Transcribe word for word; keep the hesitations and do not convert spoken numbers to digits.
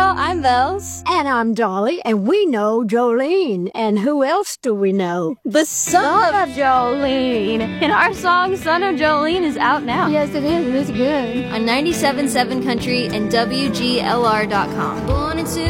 I'm Bells. And I'm Dolly, and we know Jolene. And who else do we know? The son of Jolene. And our song, Son of Jolene, is out now. Yes, it is. It's good. On ninety-seven point seven Country and W G L R dot com. Born into